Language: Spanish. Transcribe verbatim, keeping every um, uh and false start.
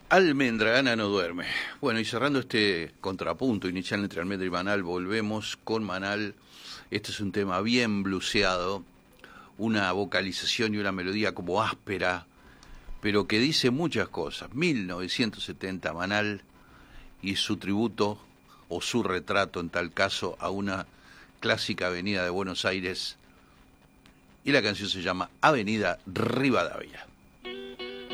Almendra, Ana no duerme. Bueno, y cerrando este contrapunto inicial entre Almendra y Manal, volvemos con Manal. Este es un tema bien bluseado, una vocalización y una melodía como áspera, pero que dice muchas cosas. mil novecientos setenta, Manal y su tributo, o su retrato en tal caso, a una clásica avenida de Buenos Aires, y la canción se llama Avenida Rivadavia.